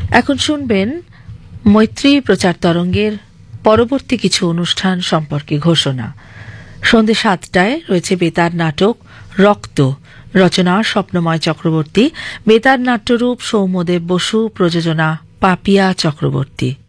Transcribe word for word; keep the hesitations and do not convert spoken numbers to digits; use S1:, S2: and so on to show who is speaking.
S1: এখন শুনবেন মৈত্রী প্রচার তরঙ্গের পরবর্তী কিছু অনুষ্ঠান সম্পর্কে ঘোষণা। সন্ধ্যে সাতটায় রয়েছে বেতার নাটক রক্ত, রচনা স্বপ্নময় চক্রবর্তী, বেতার নাট্যরূপ সৌম্যদেব বসু, প্রযোজনা পাপিয়া চক্রবর্তী।